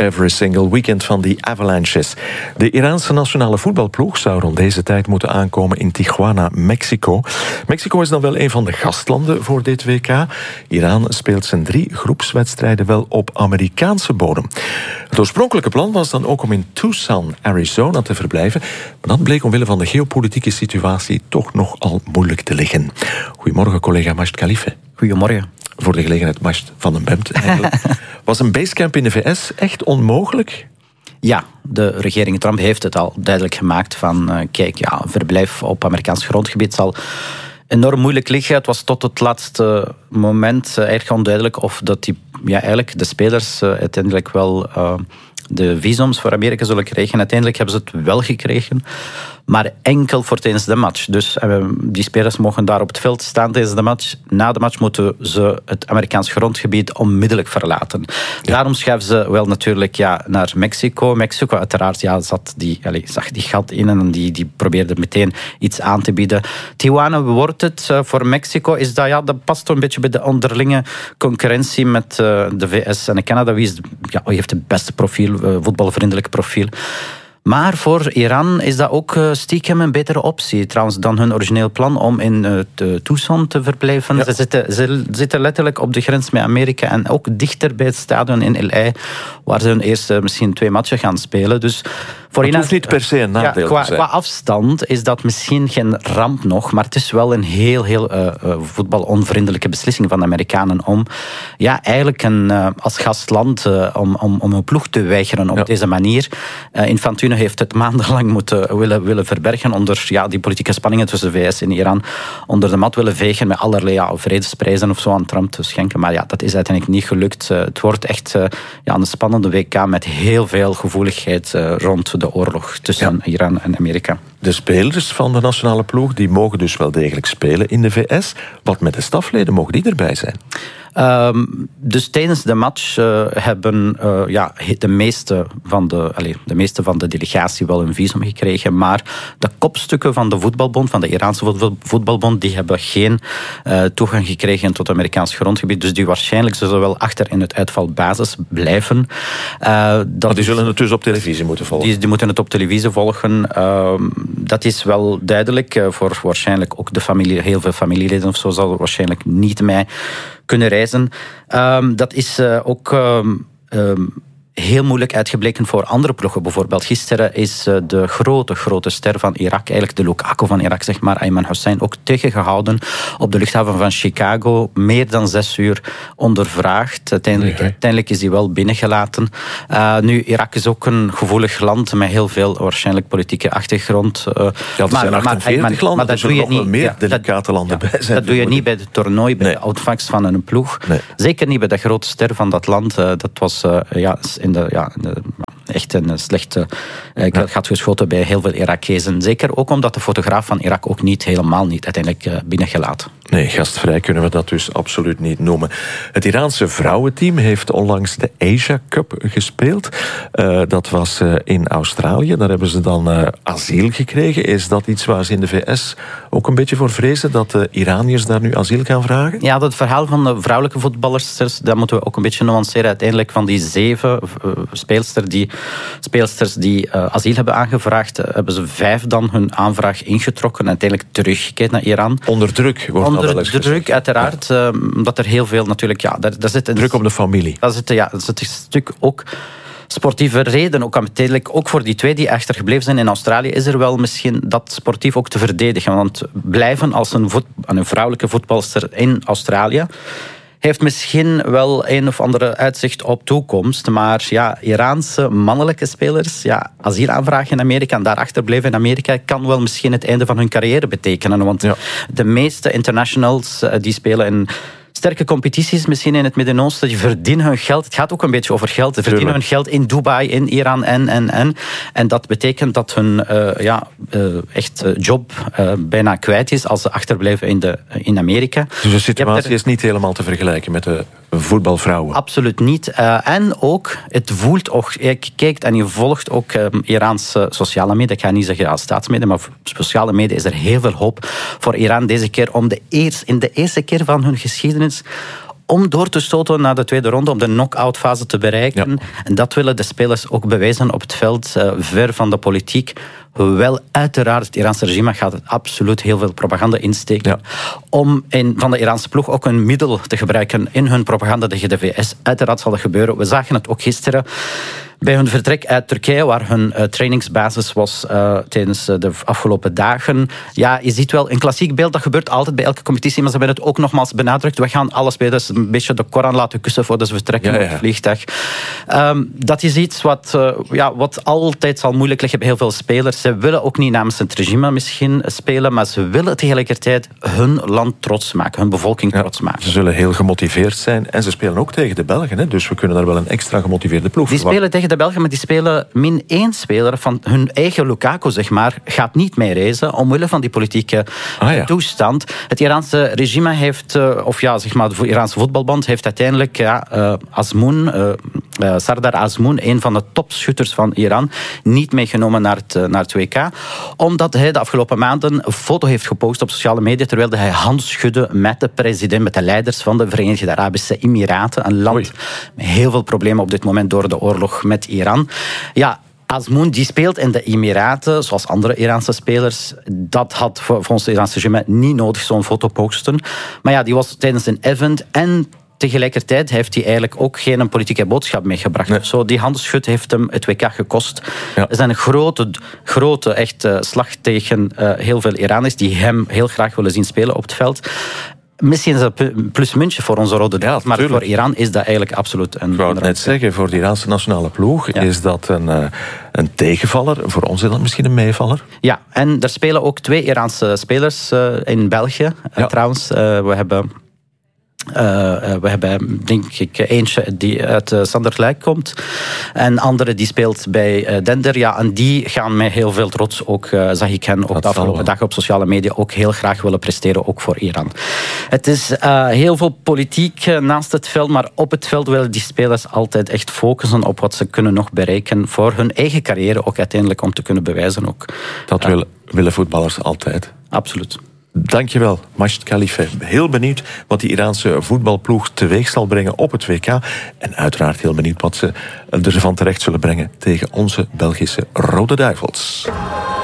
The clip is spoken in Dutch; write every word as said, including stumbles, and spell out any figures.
every single weekend van die Avalanches. De Iraanse nationale voetbalploeg zou rond deze tijd moeten aankomen in Tijuana, Mexico. Mexico is dan wel een van de gastlanden voor dit W K. Iran speelt zijn drie groepswedstrijden wel op Amerikaanse bodem. Het oorspronkelijke plan was dan ook om in Tucson, Arizona te verblijven. Maar dat bleek omwille van de geopolitieke situatie toch nogal moeilijk te liggen. Goedemorgen, collega Majd Khalife. Goedemorgen. Voor de gelegenheid Majd van den Bemt eigenlijk. Was een basecamp in de V S echt onmogelijk? Ja, de regering Trump heeft het al duidelijk gemaakt van... Uh, kijk, ja, een verblijf op Amerikaans grondgebied zal enorm moeilijk liggen. Het was tot het laatste moment uh, erg onduidelijk of dat die, ja, eigenlijk de spelers uh, uiteindelijk wel... Uh, de visums voor Amerika zullen krijgen. Uiteindelijk hebben ze het wel gekregen, maar enkel voor tijdens de match. Dus uh, die spelers mogen daar op het veld staan tijdens de match. Na de match moeten ze het Amerikaans grondgebied onmiddellijk verlaten. Ja. Daarom schuiven ze wel natuurlijk ja, naar Mexico. Mexico uiteraard ja, zat die, allez, zag die gat in en die, die probeerde meteen iets aan te bieden. Tijuana wordt het uh, voor Mexico. Is dat, ja, dat past toch een beetje bij de onderlinge concurrentie met uh, de V S en Canada. Wie, is, ja, wie heeft het beste profiel? Voetbalvriendelijk profiel. Maar voor Iran is dat ook stiekem een betere optie. Trouwens, dan hun origineel plan om in Tucson te verblijven. Ja. Ze, zitten, ze zitten letterlijk op de grens met Amerika en ook dichter bij het stadion in L A, waar ze hun eerste misschien twee matchen gaan spelen. Dus voor het hoeft niet per se een nadeel ja, qua, te zijn. Qua afstand is dat misschien geen ramp nog, maar het is wel een heel, heel uh, uh, voetbalonvriendelijke beslissing van de Amerikanen om ja, eigenlijk een, uh, als gastland uh, om, om, om een ploeg te weigeren op ja. deze manier. Uh, Infantino heeft het maandenlang moeten willen, willen verbergen onder ja, die politieke spanningen tussen de V S en Iran, onder de mat willen vegen met allerlei ja, vredesprijzen of zo aan Trump te schenken. Maar ja, dat is uiteindelijk niet gelukt. Uh, het wordt echt uh, ja, een spannende W K met heel veel gevoeligheid uh, rond de de oorlog tussen ja. Iran en Amerika. De spelers van de nationale ploeg die mogen dus wel degelijk spelen in de V S. Wat met de stafleden, mogen die erbij zijn? Um, dus tijdens de match uh, hebben uh, ja, de, meeste van de, allez, de meeste van de delegatie wel een visum gekregen, maar de kopstukken van de voetbalbond, van de Iraanse voetbalbond, die hebben geen uh, toegang gekregen tot het Amerikaans grondgebied, dus die waarschijnlijk zullen wel achter in het uitvalbasis blijven. Uh, dat maar die zullen het dus op televisie moeten volgen? Die, die moeten het op televisie volgen. Uh, dat is wel duidelijk. Uh, voor waarschijnlijk ook de familie, heel veel familieleden of zo zal er waarschijnlijk niet mee kunnen reizen. Um, dat is uh, ook um, um, heel moeilijk uitgebleken voor andere ploegen. Bijvoorbeeld gisteren is uh, de grote, grote ster van Irak, eigenlijk de Lukaku van Irak, zeg maar, Ayman Hussein, ook tegengehouden op de luchthaven van Chicago. Meer dan zes uur ondervraagd. Uiteindelijk, nee, uiteindelijk is hij wel binnengelaten. Uh, nu, Irak is ook een gevoelig land met heel veel waarschijnlijk politieke achtergrond. Uh, ja, er maar, zijn achtenveertig maar, landen, maar dat doe je nog wel niet, meer ja, delicate landen ja, bij zijn. Dat doe je niet bij het toernooi, bij nee. de ontvangst van een ploeg. Nee. Zeker niet bij de grote ster van dat land. Uh, dat was uh, ja, in de, ja, in de, echt een slechte uh, ja. gat geschoten bij heel veel Irakezen. Zeker ook omdat de fotograaf van Irak ook niet helemaal niet uiteindelijk uh, binnengelaten. Nee, gastvrij kunnen we dat dus absoluut niet noemen. Het Iraanse vrouwenteam heeft onlangs de Asia Cup gespeeld. Uh, dat was uh, in Australië. Daar hebben ze dan uh, asiel gekregen. Is dat iets waar ze in de V S ook een beetje voor vrezen, dat de Iraniërs daar nu asiel gaan vragen? Ja, dat verhaal van de vrouwelijke voetballers, dat moeten we ook een beetje nuanceren. Uiteindelijk van die zeven uh, speelsters die, speelsters die uh, asiel hebben aangevraagd, uh, hebben ze vijf dan hun aanvraag ingetrokken en uiteindelijk teruggekeerd naar Iran. Onder druk wordt Onder dat wel eens druk, gezegd. Uiteraard. Ja. Uh, omdat er heel veel natuurlijk... Ja, daar, daar zit een, druk op de familie. Daar zit, ja, daar zit een stuk ook sportieve reden, ook uiteindelijk ook voor die twee die achtergebleven zijn in Australië, is er wel misschien dat sportief ook te verdedigen. Want blijven als een, voet, een vrouwelijke voetbalster in Australië heeft misschien wel een of andere uitzicht op toekomst. Maar ja, Iraanse mannelijke spelers, ja, asiel aanvragen in Amerika en daarachter blijven in Amerika kan wel misschien het einde van hun carrière betekenen. Want ja. de meeste internationals die spelen in sterke competities, misschien in het Midden-Oosten, die verdienen hun geld. Het gaat ook een beetje over geld. Ze verdienen hun geld in Dubai, in Iran en, en, en. En dat betekent dat hun uh, ja, uh, echt uh, job uh, bijna kwijt is als ze achterblijven in, de, uh, in Amerika. Dus de situatie er... is niet helemaal te vergelijken met de voetbalvrouwen? Absoluut niet. Uh, en ook, het voelt ook, je kijkt en je volgt ook uh, Iraanse sociale media. Ik ga niet zeggen als staatsmedia, maar voor sociale media is er heel veel hoop voor Iran deze keer om de eerst, in de eerste keer van hun geschiedenis om door te stoten naar de tweede ronde, om de knock-out fase te bereiken. Ja. En dat willen de spelers ook bewijzen op het veld, uh, ver van de politiek. Hoewel uiteraard het Iraanse regime gaat het absoluut heel veel propaganda insteken. Ja. Om in, van de Iraanse ploeg ook een middel te gebruiken in hun propaganda tegen de V S. Uiteraard zal dat gebeuren. We zagen het ook gisteren bij hun vertrek uit Turkije, waar hun uh, trainingsbasis was uh, tijdens uh, de afgelopen dagen. Ja, je ziet wel een klassiek beeld, dat gebeurt altijd bij elke competitie, maar ze hebben het ook nogmaals benadrukt. We gaan alle spelers een beetje de Koran laten kussen voordat ze vertrekken ja, ja. op het vliegtuig. Um, dat is iets wat, uh, ja, wat altijd zal moeilijk liggen bij heel veel spelers. Ze willen ook niet namens het regime misschien spelen, maar ze willen tegelijkertijd hun land trots maken, hun bevolking ja, trots maken. Ze zullen heel gemotiveerd zijn en ze spelen ook tegen de Belgen, hè? Dus we kunnen daar wel een extra gemotiveerde ploeg Die spelen tegen de Belgen, maar die spelen min één speler van hun eigen Lukaku, zeg maar, gaat niet mee reizen omwille van die politieke ah, ja. toestand. Het Iraanse regime heeft, of ja, zeg maar, de Iraanse voetbalbond heeft uiteindelijk ja, uh, Azmoun, uh, uh, Sardar Azmoun, een van de topschutters van Iran, niet meegenomen naar het, uh, naar het W K, omdat hij de afgelopen maanden een foto heeft gepost op sociale media, terwijl hij hand schudde met de president, met de leiders van de Verenigde Arabische Emiraten, een land Oei. met heel veel problemen op dit moment door de oorlog met Iran. Ja, Azmoun die speelt in de Emiraten, zoals andere Iraanse spelers. Dat had volgens het Iraanse regime niet nodig, zo'n foto posten. Maar ja, die was tijdens een event en tegelijkertijd heeft hij eigenlijk ook geen politieke boodschap meegebracht. Nee. Zo, die handschut heeft hem het W K gekost. Ja. Er zijn een grote, grote echt, uh, slag tegen uh, heel veel Iraniërs die hem heel graag willen zien spelen op het veld. Misschien is dat een plusmuntje voor onze rode duivel, ja, maar voor Iran is dat eigenlijk absoluut een... Ik wou het net zeggen, voor de Iraanse nationale ploeg ja. is dat een, uh, een tegenvaller. Voor ons is dat misschien een meevaller. Ja, en er spelen ook twee Iraanse spelers uh, in België. Ja. Uh, trouwens, uh, we hebben... Uh, uh, we hebben, denk ik, eentje die uit uh, Sanderluik komt. En andere die speelt bij uh, Dender. Ja, en die gaan met heel veel trots, ook uh, zag ik hen op de afgelopen dag op sociale media, ook heel graag willen presteren, ook voor Iran. Het is uh, heel veel politiek uh, naast het veld, maar op het veld willen die spelers altijd echt focussen op wat ze kunnen nog bereiken voor hun eigen carrière, ook uiteindelijk om te kunnen bewijzen. Ook. Dat uh, willen, willen voetballers altijd. Absoluut. Dankjewel, Majid Khalifeh. Heel benieuwd wat die Iraanse voetbalploeg teweeg zal brengen op het W K. En uiteraard heel benieuwd wat ze ervan terecht zullen brengen tegen onze Belgische Rode Duivels.